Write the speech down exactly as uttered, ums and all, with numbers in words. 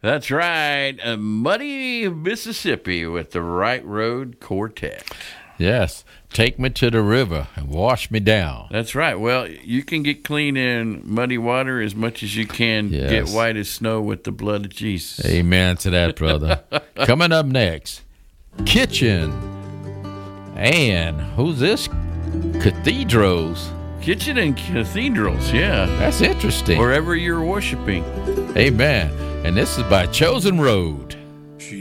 That's right. Uh, Muddy Mississippi with the Right Road Quartet. Yes. Take me to the river and wash me down. That's right. Well, you can get clean in muddy water as much as you can Yes. get white as snow with the blood of Jesus. Amen to that, brother. Coming up next, Kitchen. And who's this? Cathedrals. Kitchen and cathedrals, yeah. That's interesting. Wherever you're worshiping. Amen. And this is by Chosen Road.